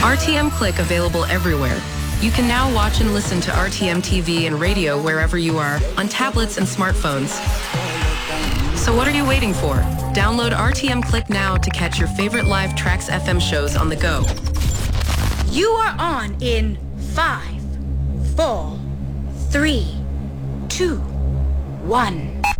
RTM Click available everywhere. You can now watch and listen to RTM TV and radio wherever you are, on tablets and smartphones. So what are you waiting for? Download RTM Click now to catch your favorite live Tracks FM shows on the go. You are on in 5, 4, 3, 2, 1.